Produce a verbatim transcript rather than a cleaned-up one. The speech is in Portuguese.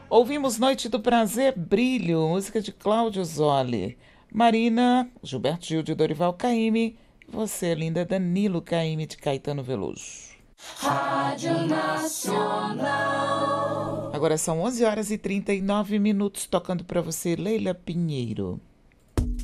Ouvimos Noite do Prazer, Brilho, música de Cláudio Zoli. Marina, Gilberto Gil de Dorival Caymmi. Você, linda, Danilo Caymmi de Caetano Veloso. Rádio Nacional. Agora são onze horas e trinta e nove minutos, tocando para você, Leila Pinheiro.